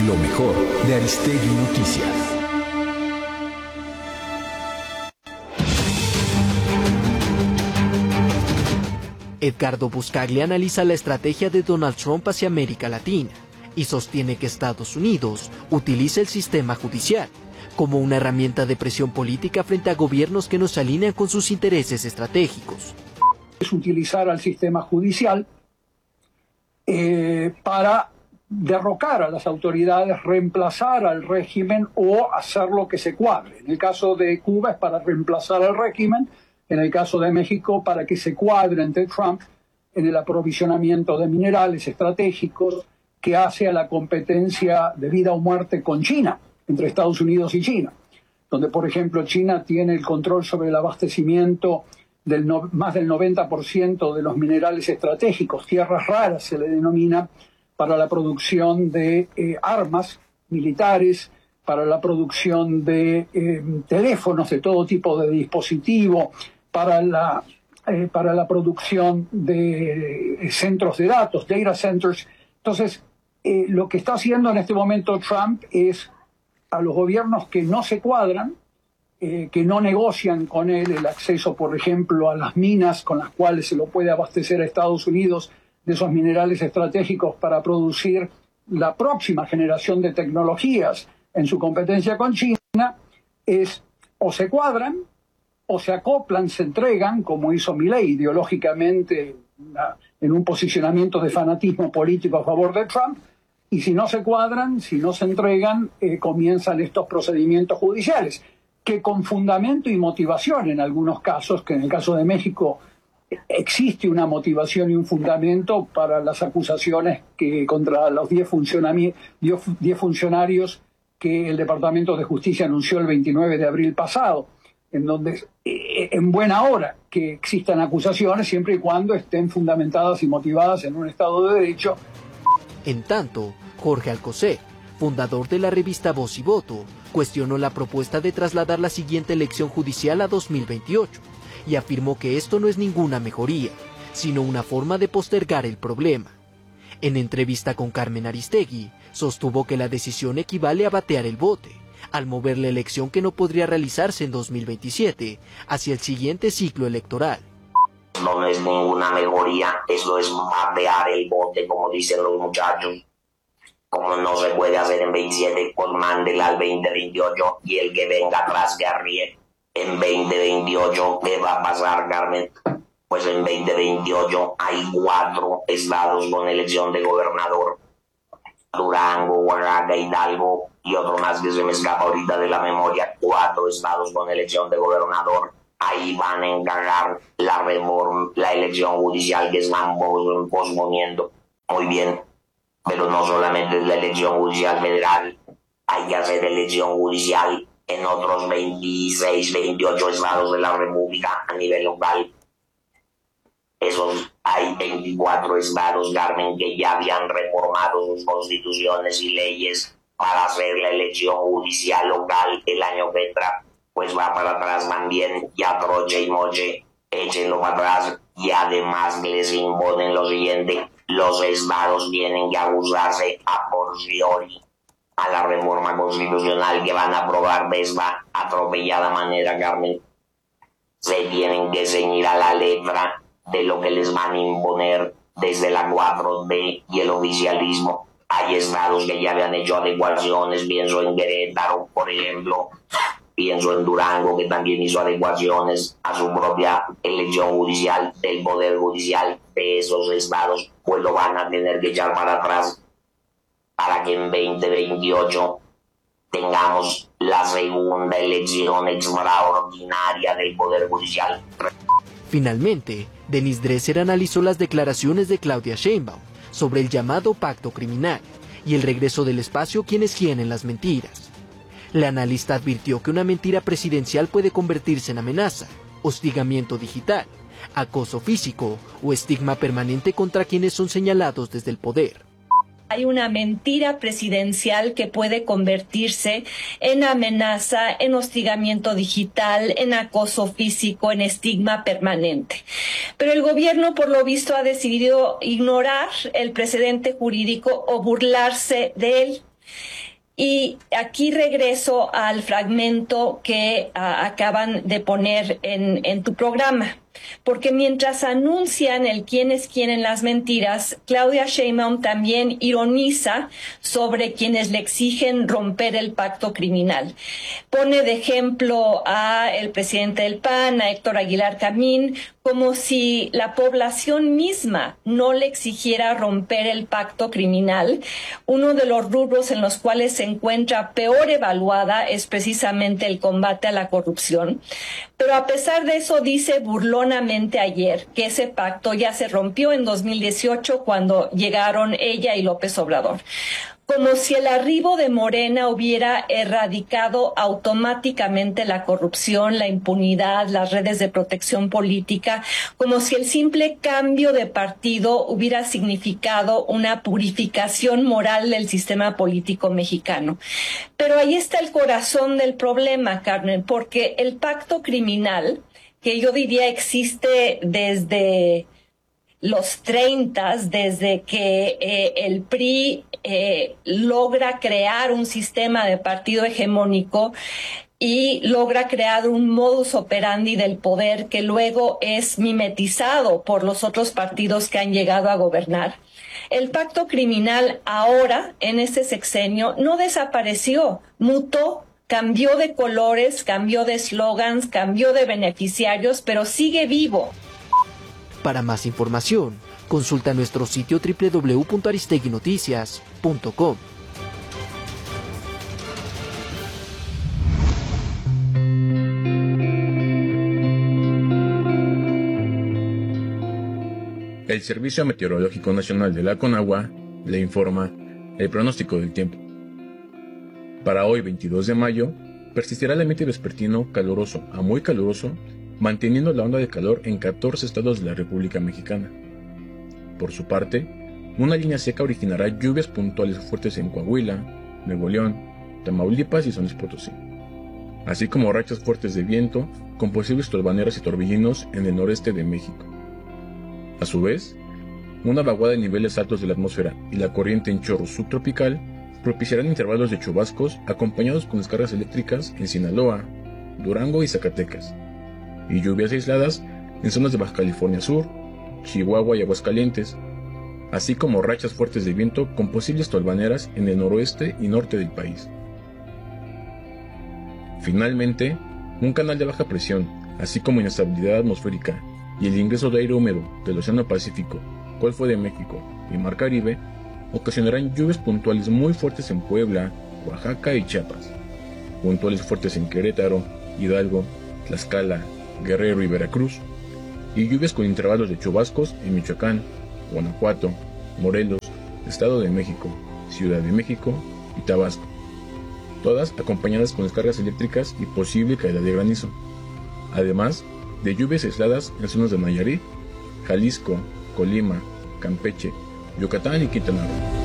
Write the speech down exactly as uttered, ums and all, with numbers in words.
Lo mejor de Aristegui Noticias. Edgardo Buscaglia analiza la estrategia de Donald Trump hacia América Latina y sostiene que Estados Unidos utiliza el sistema judicial como una herramienta de presión política frente a gobiernos que no se alinean con sus intereses estratégicos. Es utilizar al sistema judicial eh, para derrocar a las autoridades, reemplazar al régimen o hacer lo que se cuadre. En el caso de Cuba es para reemplazar al régimen, en el caso de México para que se cuadre entre Trump en el aprovisionamiento de minerales estratégicos que hace a la competencia de vida o muerte con China, entre Estados Unidos y China, donde por ejemplo China tiene el control sobre el abastecimiento del no, más del noventa por ciento de los minerales estratégicos, tierras raras se le denomina, para la producción de eh, armas militares, para la producción de eh, teléfonos de todo tipo de dispositivo, para la, eh, para la producción de eh, centros de datos, data centers. Entonces, eh, lo que está haciendo en este momento Trump es a los gobiernos que no se cuadran, eh, que no negocian con él el acceso, por ejemplo, a las minas con las cuales se lo puede abastecer a Estados Unidos de esos minerales estratégicos para producir la próxima generación de tecnologías en su competencia con China, es o se cuadran, o se acoplan, se entregan, como hizo Milei ideológicamente en un posicionamiento de fanatismo político a favor de Trump, y si no se cuadran, si no se entregan, eh, comienzan estos procedimientos judiciales, que con fundamento y motivación en algunos casos, que en el caso de México existe una motivación y un fundamento para las acusaciones que contra los diez funcionarios que el Departamento de Justicia anunció el veintinueve de abril pasado, en donde eh, en buena hora que existan acusaciones siempre y cuando estén fundamentadas y motivadas en un Estado de Derecho. En tanto, Jorge Alcocer, fundador de la revista Voz y Voto, cuestionó la propuesta de trasladar la siguiente elección judicial a dos mil veintiocho y afirmó que esto no es ninguna mejoría, sino una forma de postergar el problema. En entrevista con Carmen Aristegui, sostuvo que la decisión equivale a batear el bote, al mover la elección que no podría realizarse en dos mil veintisiete hacia el siguiente ciclo electoral. No es ninguna mejoría, eso es batear el bote, como dicen los muchachos. Como no se puede hacer en veintisiete, pues mándela al veinte veintiocho y el que venga atrás que arríe. En veinte veintiocho, ¿qué va a pasar, Carmen? Pues en veinte veintiocho hay cuatro estados con elección de gobernador. Durango, Oaxaca, Hidalgo y otro más que se me escapa ahorita de la memoria. Cuatro estados con elección de gobernador. Ahí van a encargar la reforma, la elección judicial que están posponiendo. Muy bien, pero no solamente es la elección judicial federal, hay que hacer elección judicial en otros veintiséis, veintiocho estados de la República a nivel local. Esos hay veinticuatro estados, Carmen, que ya habían reformado sus constituciones y leyes para hacer la elección judicial local el año que entra. Pues va para atrás también, ya troche y moche, échenlo para atrás, y además les imponen lo siguiente: los estados tienen que ajustarse a posteriori a la reforma constitucional que van a aprobar de esta atropellada manera, Carmen. Se tienen que ceñir a la letra de lo que les van a imponer desde la cuatro T y el oficialismo. Hay estados que ya habían hecho adecuaciones, pienso en Querétaro, por ejemplo, pienso en Durango, que también hizo adecuaciones a su propia elección judicial, del poder judicial de esos estados, pues lo van a tener que echar para atrás para que en veinte veintiocho tengamos la segunda elección extraordinaria del poder judicial. Finalmente, Denis Dresser analizó las declaraciones de Claudia Sheinbaum sobre el llamado pacto criminal y el regreso del espacio quienes quieren las mentiras. La analista advirtió que una mentira presidencial puede convertirse en amenaza, hostigamiento digital, acoso físico o estigma permanente contra quienes son señalados desde el poder. Hay una mentira presidencial que puede convertirse en amenaza, en hostigamiento digital, en acoso físico, en estigma permanente. Pero el gobierno, por lo visto, ha decidido ignorar el precedente jurídico o burlarse de él. Y aquí regreso al fragmento que uh, acaban de poner en, en tu programa. Porque mientras anuncian el quién es quién en las mentiras, Claudia Sheinbaum también ironiza sobre quienes le exigen romper el pacto criminal. Pone de ejemplo a el presidente del P A N, a Héctor Aguilar Camín, como si la población misma no le exigiera romper el pacto criminal. Uno de los rubros en los cuales se encuentra peor evaluada es precisamente el combate a la corrupción. Pero a pesar de eso, dice burlonamente ayer que ese pacto ya se rompió en dos mil dieciocho cuando llegaron ella y López Obrador. Como si el arribo de Morena hubiera erradicado automáticamente la corrupción, la impunidad, las redes de protección política, como si el simple cambio de partido hubiera significado una purificación moral del sistema político mexicano. Pero ahí está el corazón del problema, Carmen, porque el pacto criminal, que yo diría existe desde los treintas, desde que eh, el P R I eh, logra crear un sistema de partido hegemónico y logra crear un modus operandi del poder que luego es mimetizado por los otros partidos que han llegado a gobernar. El pacto criminal ahora, en este sexenio, no desapareció, mutó, cambió de colores, cambió de eslogans, cambió de beneficiarios, pero sigue vivo. Para más información, consulta nuestro sitio doble u doble u doble u punto aristeguinoticias punto com. El Servicio Meteorológico Nacional de la Conagua le informa el pronóstico del tiempo. Para hoy, veintidós de mayo, persistirá el ambiente vespertino caluroso a muy caluroso, manteniendo la onda de calor en catorce estados de la República Mexicana. Por su parte, una línea seca originará lluvias puntuales fuertes en Coahuila, Nuevo León, Tamaulipas y San Luis Potosí, así como rachas fuertes de viento con posibles tolvaneras y torbellinos en el noreste de México. A su vez, una vaguada de niveles altos de la atmósfera y la corriente en chorro subtropical propiciarán intervalos de chubascos acompañados con descargas eléctricas en Sinaloa, Durango y Zacatecas, y lluvias aisladas en zonas de Baja California Sur, Chihuahua y Aguascalientes, así como rachas fuertes de viento con posibles tolvaneras en el noroeste y norte del país. Finalmente, un canal de baja presión, así como inestabilidad atmosférica y el ingreso de aire húmedo del Océano Pacífico, Golfo de México y Mar Caribe, ocasionarán lluvias puntuales muy fuertes en Puebla, Oaxaca y Chiapas, puntuales fuertes en Querétaro, Hidalgo, Tlaxcala, Guerrero y Veracruz, y lluvias con intervalos de chubascos en Michoacán, Guanajuato, Morelos, Estado de México, Ciudad de México y Tabasco, todas acompañadas con descargas eléctricas y posible caída de granizo, además de lluvias aisladas en zonas de Nayarit, Jalisco, Colima, Campeche, Yucatán y Quintana Roo.